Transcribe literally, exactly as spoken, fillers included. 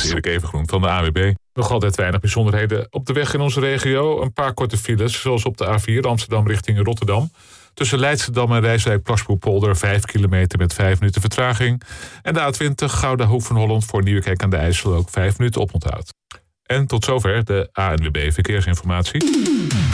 Erik Evengroen van de A N W B. Nog altijd weinig bijzonderheden op de weg in onze regio. Een paar korte files, zoals op de A vier Amsterdam richting Rotterdam. Tussen Leidschendam en Rijswijk-Plasboerpolder vijf kilometer met vijf minuten vertraging. En de A twintig Gouda Hoek van Holland voor Nieuwekerk aan de IJssel ook vijf minuten oponthoud. En tot zover de A N W B Verkeersinformatie.